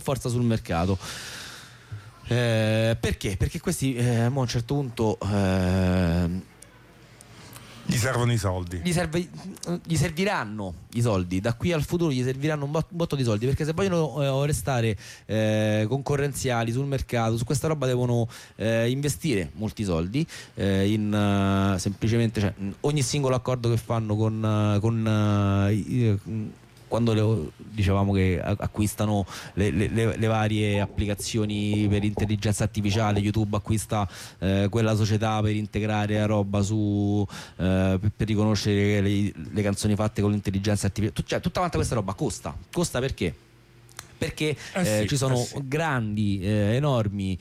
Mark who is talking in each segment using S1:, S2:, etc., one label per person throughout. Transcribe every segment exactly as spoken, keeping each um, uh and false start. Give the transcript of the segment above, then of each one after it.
S1: forza sul mercato. Eh, perché? Perché questi eh, a un certo punto eh,
S2: gli servono i soldi,
S1: gli, serve, gli serviranno i soldi, da qui al futuro gli serviranno un botto di soldi, perché se vogliono eh, restare eh, concorrenziali sul mercato, su questa roba devono eh, investire molti soldi eh, in uh, semplicemente, cioè, ogni singolo accordo che fanno con, uh, con uh, i, quando le, dicevamo che acquistano le, le, le varie applicazioni per intelligenza artificiale, YouTube acquista eh, quella società per integrare la roba su eh, per, per riconoscere le, le canzoni fatte con l'intelligenza artificiale, cioè tutta quanta questa roba costa, costa perché? Perché eh eh, sì, ci sono eh sì. grandi, eh, enormi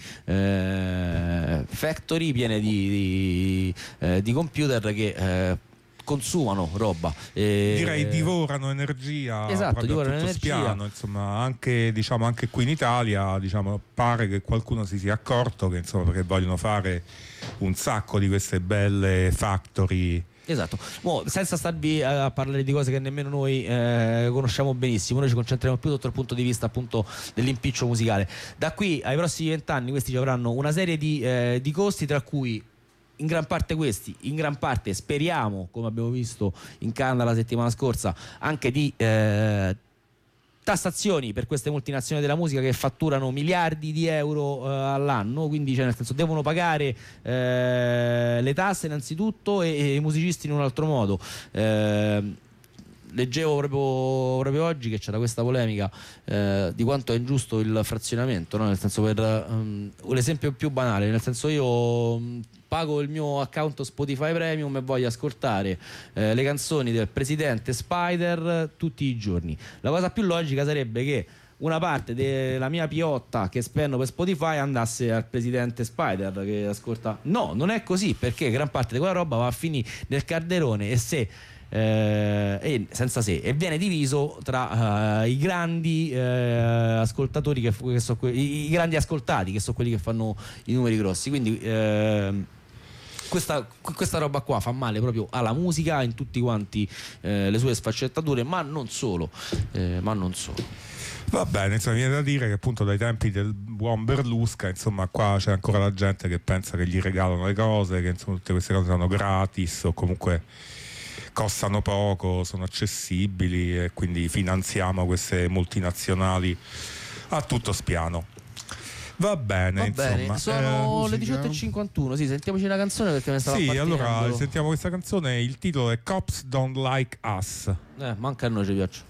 S1: eh, factory piene di, di, eh, di computer che eh, consumano roba, eh,
S2: direi divorano energia,
S1: esatto, divorano
S2: tutto
S1: energia.
S2: Spiano, insomma, anche, diciamo, anche qui in Italia, diciamo, pare che qualcuno si sia accorto che, insomma, perché vogliono fare un sacco di queste belle factory.
S1: Esatto, mo, senza starvi a parlare di cose che nemmeno noi eh, conosciamo benissimo, noi ci concentriamo più sotto il punto di vista appunto dell'impiccio musicale. Da qui ai prossimi vent'anni questi ci avranno una serie di, eh, di costi, tra cui in gran parte questi, in gran parte speriamo, come abbiamo visto in Canada la settimana scorsa, anche di eh, tassazioni per queste multinazionali della musica che fatturano miliardi di euro eh, all'anno, quindi cioè, nel senso devono pagare eh, le tasse innanzitutto e, e i musicisti in un altro modo. Eh, leggevo proprio, proprio oggi che c'era questa polemica eh, di quanto è ingiusto il frazionamento, no? Nel senso, per um, l'esempio più banale, nel senso io um, pago il mio account Spotify Premium e voglio ascoltare eh, le canzoni del presidente Spider tutti i giorni. La cosa più logica sarebbe che una parte della mia piotta che spendo per Spotify andasse al presidente Spider che ascolta. No, non è così, perché gran parte di quella roba va a finire nel calderone e se Eh, e senza se e viene diviso tra uh, i grandi uh, ascoltatori che, che so, i, i grandi ascoltati, che sono quelli che fanno i numeri grossi, quindi uh, questa, questa roba qua fa male proprio alla musica in tutti quanti uh, le sue sfaccettature, ma non solo uh, ma non solo
S2: Va bene, insomma, viene da dire che appunto dai tempi del buon Berlusca, insomma, qua c'è ancora la gente che pensa che gli regalano le cose, che insomma tutte queste cose sono gratis o comunque costano poco, sono accessibili e quindi finanziamo queste multinazionali a tutto spiano. Va bene,
S1: Va
S2: insomma,
S1: bene. Sono
S2: eh,
S1: le diciotto e cinquantuno, sì, sentiamoci una canzone perché mi stava
S2: Sì,
S1: appartenendo.
S2: allora sentiamo questa canzone, il titolo è Cops Don't Like Us.
S1: Eh, manca a noi ci piace.